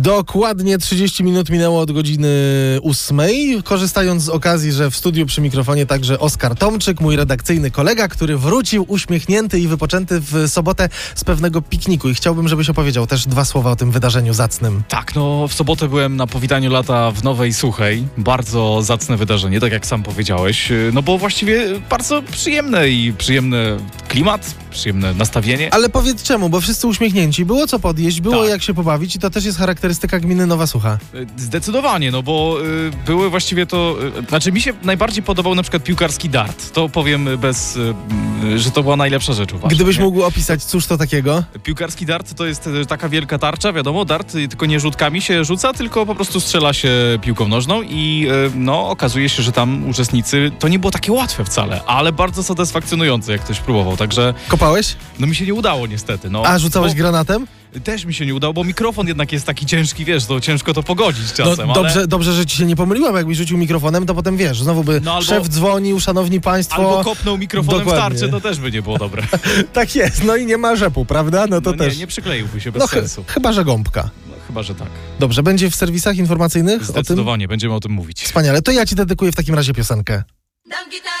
Dokładnie 30 minut minęło od godziny 8. Korzystając z okazji, że w studiu przy mikrofonie także Oskar Tomczyk, mój redakcyjny kolega, który wrócił uśmiechnięty i wypoczęty w sobotę z pewnego pikniku. I chciałbym, żebyś opowiedział też 2 słowa o tym wydarzeniu zacnym. Tak, no w sobotę byłem na powitaniu lata w Nowej Suchej. Bardzo zacne wydarzenie, tak jak sam powiedziałeś. No bo właściwie bardzo przyjemny klimat, przyjemne nastawienie. Ale powiedz czemu, bo wszyscy uśmiechnięci. Było co podjeść, było Tak. jak się pobawić i to też jest charakterystyka gminy Nowa Sucha. Zdecydowanie, no bo były właściwie to... Znaczy mi się najbardziej podobał na przykład piłkarski dart. To powiem że to była najlepsza rzecz, uważam. Gdybyś nie? mógł opisać, cóż to takiego? Piłkarski dart to jest taka wielka tarcza, wiadomo, dart tylko nie rzutkami się rzuca, tylko po prostu strzela się piłką nożną i no okazuje się, że tam uczestnicy, to nie było takie łatwe wcale, ale bardzo satysfakcjonujące, jak ktoś próbował, także Kopałeś? no mi się nie udało niestety. No. A rzucałeś granatem? Też mi się nie udało, bo mikrofon jednak jest taki ciężki, wiesz, to ciężko to pogodzić czasem, No, ale... dobrze, że ci się nie pomyliłem, jakbyś rzucił mikrofonem, to potem wiesz, znowu by No, albo- szef dzwonił, szanowni państwo. Albo kopnął mikrofonem Dokładnie. w tarczę, to też by nie było dobre. Tak jest, no i nie ma rzepu, prawda? No to No też. nie przykleiłby się bez No sensu. chyba, że gąbka. No, chyba, że tak. Dobrze, będzie w serwisach informacyjnych o tym? Zdecydowanie, będziemy o tym mówić. Wspaniale, to ja ci dedykuję w takim razie piosenkę. Dam gitarę.